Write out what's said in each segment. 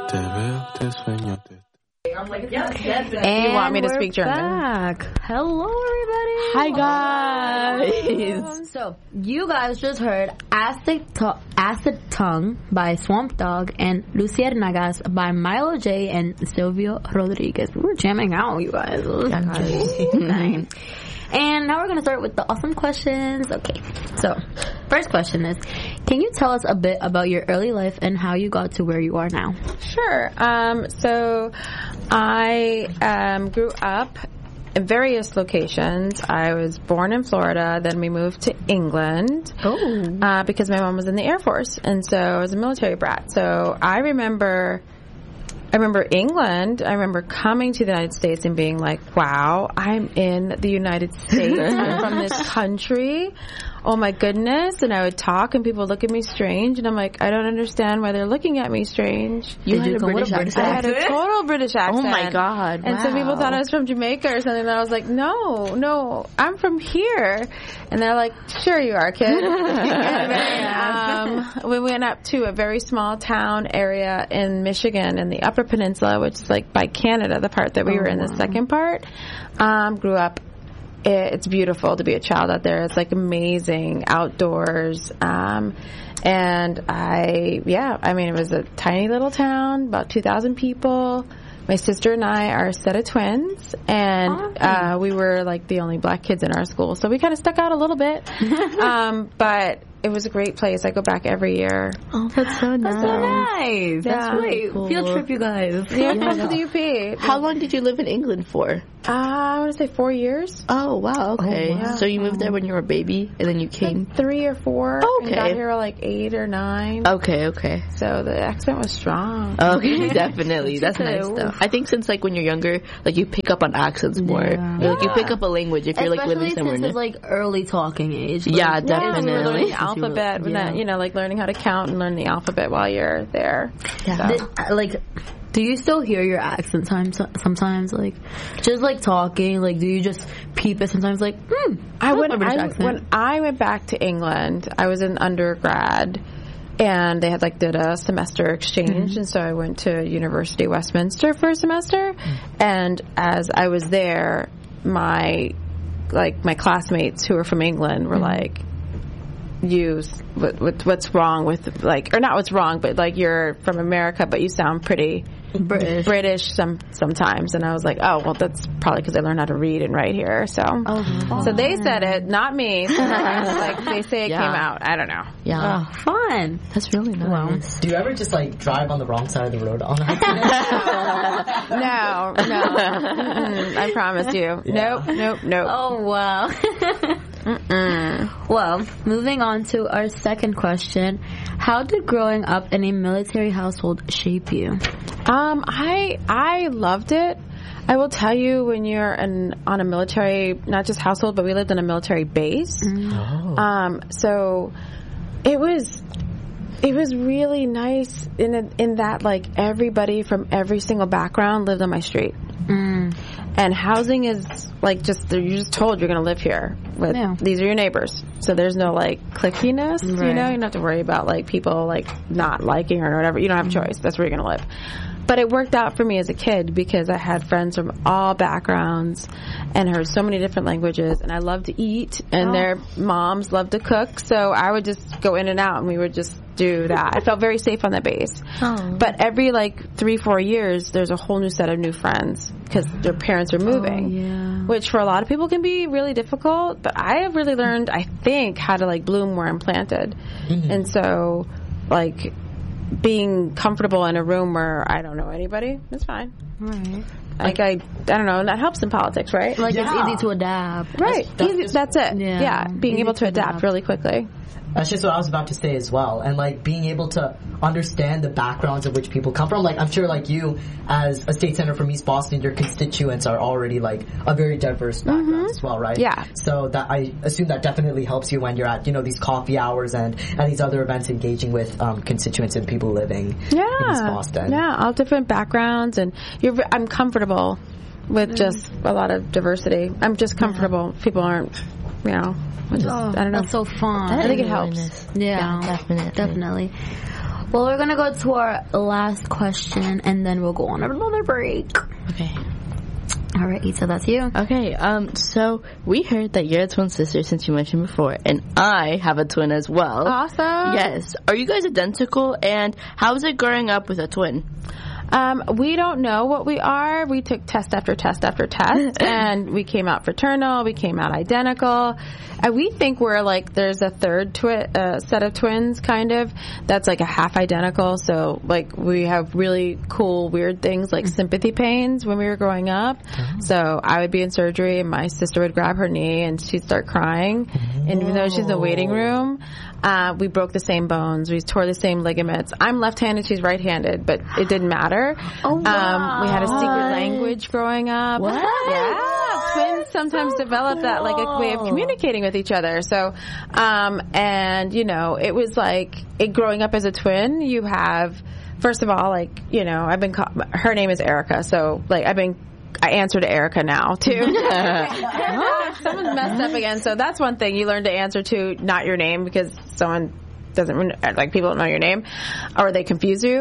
And you want me to speak German? Back. Hello, everybody. Hi, guys. So, you guys just heard Acid Tongue by Swamp Dogg and Luciérnagas by Milo J and Silvio Rodriguez. We were jamming out, you guys. Nice. And now we're going to start with the awesome questions. Okay, so first question is, can you tell us a bit about your early life and how you got to where you are now? Sure. So I grew up in various locations. I was born in Florida, then we moved to England because my mom was in the Air Force, and so I was a military brat. So I remember England. I remember coming to the United States and being like, wow, I'm in the United States. I'm from this country. Oh my goodness. And I would talk and people would look at me strange. And I'm like, I don't understand why they're looking at me strange. You had a British accent? I had a total British accent. Oh my God. And so people thought I was from Jamaica or something. And I was like, no, I'm from here. And they're like, sure you are, kid. And then, we went up to a very small town area in Michigan in the Upper Peninsula, which is like by Canada, the part that we were in, the second part. Grew up. It's beautiful to be a child out there. It's like amazing outdoors. And it was a tiny little town, about 2,000 people. My sister and I are a set of twins, and we were like the only black kids in our school, so we kind of stuck out a little bit. But it was a great place. I go back every year. Oh, that's so nice. That's so nice. That's great. Cool. Field trip, you guys. Yeah, to the UP. How long did you live in England for? I want to say 4 years. Oh, wow. Okay. Oh, wow. So you moved there when you were a baby, and then you came? Like 3 or 4. Okay. And got here like 8 or 9. Okay. So the accent was strong. Okay, definitely. That's nice, though. I think since, like, when you're younger, like, you pick up on accents more. Yeah. Like, you pick up a language if you're, like, living somewhere since new. it's, like, early talking age. Yeah, Yeah, definitely. we're learning the alphabet, like learning how to count and learn the alphabet while you're there. Yeah. Do you still hear your accent sometimes? Like, just like talking, like, do you just peep it sometimes? Like, when I went back to England, I was in undergrad, and they had did a semester exchange, and so I went to University of Westminster for a semester, and as I was there, my classmates who were from England were like, what's wrong with or not what's wrong, but you're from America, but you sound pretty British sometimes. And I was like, oh well, that's probably because I learned how to read and write here. So so they said it, not me. So they say it came out. I don't know. Yeah. Oh, fun. That's really nice. Do you ever just drive on the wrong side of the road on No. I promise you. Yeah. Nope. Oh, wow. Well, moving on to our second question. How did growing up in a military household shape you? I loved it. I will tell you, when you're on a military, not just household, but we lived on a military base. So it was really nice in that everybody from every single background lived on my street. And housing is you're just told you're going to live here. These are your neighbors. So there's no clickiness, right. You don't have to worry about people not liking or whatever. You don't have a choice. That's where you're going to live. But it worked out for me as a kid because I had friends from all backgrounds and heard so many different languages, and I loved to eat, and their moms loved to cook, so I would just go in and out, and we would just do that. I felt very safe on that base. But every 3-4 years, there's a whole new set of new friends because their parents are moving, which for a lot of people can be really difficult. But I have really learned, I think, how to bloom where I'm planted, and so being comfortable in a room where I don't know anybody, it's fine. Right. I don't know, and that helps in politics, right? It's easy to adapt. Right. That's it. Yeah. Being Easy able to adapt really quickly. That's just what I was about to say as well. And being able to understand the backgrounds of which people come from. I'm sure you, as a state senator from East Boston, your constituents are already a very diverse background as well, right? Yeah. So that I assume that definitely helps you when you're at, these coffee hours and these other events engaging with constituents and people living in East Boston. Yeah, all different backgrounds, and I'm comfortable with just a lot of diversity. I'm just comfortable. People aren't, I don't know. That's so fun. I think it helps. Yeah, definitely. Well, we're gonna go to our last question, and then we'll go on another break. Okay. All right, Issa, that's you. Okay, so we heard that you're a twin sister since you mentioned before, and I have a twin as well. Awesome. Yes. Are you guys identical, and how is it growing up with a twin? We don't know what we are. We took test after test after test, and we came out fraternal. We came out identical. We think we're like there's a third set of twins, kind of. That's like a half identical. So like we have really cool, weird things like sympathy pains when we were growing up. So I would be in surgery, and my sister would grab her knee, and she'd start crying. And even though she's in the waiting room, we broke the same bones. We tore the same ligaments. I'm left-handed, she's right-handed, but it didn't matter. Oh, wow. We had a secret language growing up. What? Yeah, twins sometimes develop that like a way of communicating with each other. So, and you know, it was like growing up as a twin. You have, first of all, like you know, I've been her name is Erica, so like I answer to Erica now too. Someone's messed up again, so that's one thing you learn to answer to, not your name, because someone doesn't like people don't know your name or they confuse you.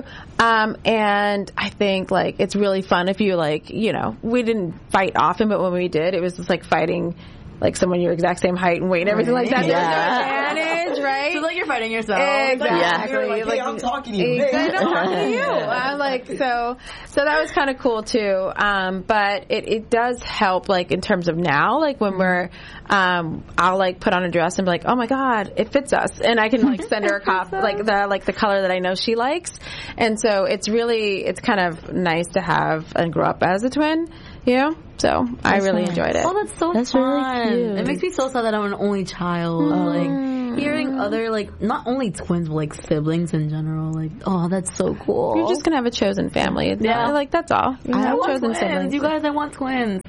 And I think like it's really fun if you like, you know, we didn't fight often, but when we did, it was just like fighting like someone your exact same height and weight and everything like that. Yeah. There's no advantage, right? So like you're fighting yourself. Exactly. Like, hey, I'm talking to you. Exactly. I'm talking to you. I'm like, so that was kind of cool too. But it does help like in terms of now, like when we're, I'll like put on a dress and be like, oh my God, it fits us. And I can like send her a cop, like the color that I know she likes. And so it's kind of nice to have and grow up as a twin, you know? So I really enjoyed it. Oh, that's fun. Really cute. It makes me so sad that I'm an only child. Like hearing other like not only twins but like siblings in general. Like oh, that's so cool. You're just gonna have a chosen family. It's not, like that's all. You I have want chosen twins. siblings. You guys, I want twins.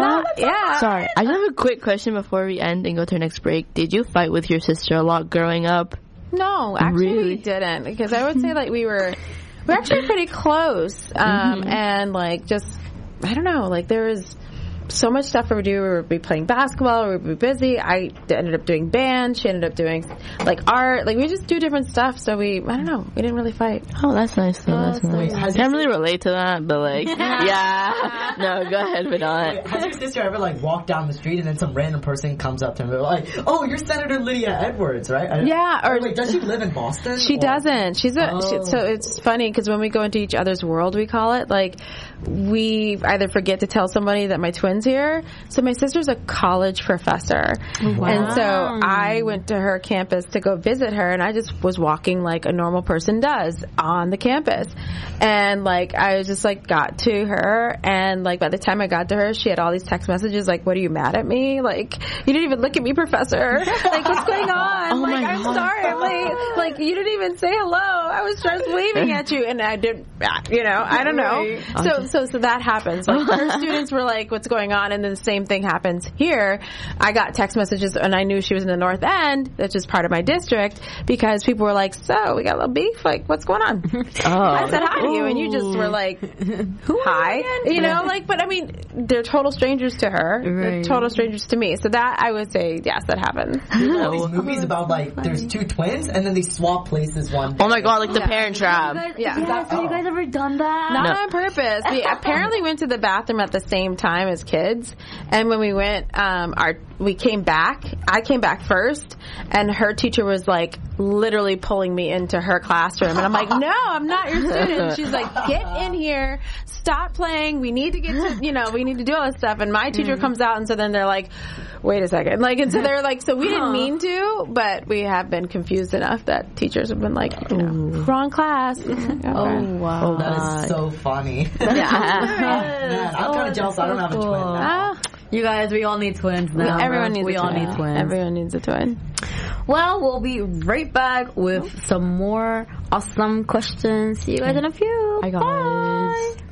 Sorry, I just have a quick question before we end and go to our next break. Did you fight with your sister a lot growing up? No, actually Really? we didn't, because I would say like we're actually pretty close. And like just I don't know, like there was so much stuff we would do. We would be playing basketball, we would be busy. I ended up doing band, she ended up doing like art, like we just do different stuff, so I don't know, we didn't really fight. Oh, that's nice though. That's nice. I can't really relate to that, but like, yeah. No, go ahead, Vinod. Has your sister ever like walked down the street and then some random person comes up to her and like, oh, you're Senator Lydia Edwards, right? Yeah, or wait, does she live in Boston? She doesn't. So it's funny because when we go into each other's world, we call it, like, we either forget to tell somebody that my twin's here. So my sister's a college professor. Wow. And so I went to her campus to go visit her, and I just was walking like a normal person does on the campus. And like, I was just like, got to her, and like, by the time I got to her, she had all these text messages like, what, are you mad at me? Like, you didn't even look at me, professor. Like, what's going on? Oh like, I'm sorry. I'm late. Like, you didn't even say hello. I was just waving at you, and I didn't, you know, I don't know. Right. So that happens. Like, her students were like, what's going on? And then the same thing happens here. I got text messages, and I knew she was in the North End, that's just part of my district, because people were like, so, we got a little beef? Like, what's going on? I said hi to you, and you just were like, hi. You know, like, but I mean, they're total strangers to her. Right. They're total strangers to me. So that, I would say, yes, that happens. All these movies about like, there's two twins, and then they swap places one day. Oh my God, like the Parent Trap. Have you guys ever done that? Not on purpose. We apparently went to the bathroom at the same time as kids, and when we went, we came back. I came back first, and her teacher was like literally pulling me into her classroom, and I'm like, no, I'm not your student. She's like, get in here, stop playing. We need to get to, you know, we need to do all this stuff. And my teacher comes out, and so then they're like, wait a second, like, and so they're like, so we didn't mean to, but we have been confused enough that teachers have been like, you know, wrong class. Okay. Oh wow, That is so funny. Yeah. Man, I'm kind of jealous. I don't have a twin now. You guys, we all need twins now. Everyone needs we a all twin. need twins. Everyone needs a twin. Well, we'll be right back with some more awesome questions. See you guys in a few. Hi guys. Bye.